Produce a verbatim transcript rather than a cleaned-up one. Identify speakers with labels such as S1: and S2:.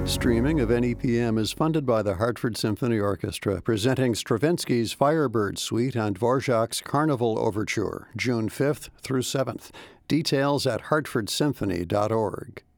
S1: Streaming of N E P M is funded by the Hartford Symphony Orchestra, presenting Stravinsky's Firebird Suite and Dvorak's Carnival Overture, June fifth through seventh. Details at hartford symphony dot org.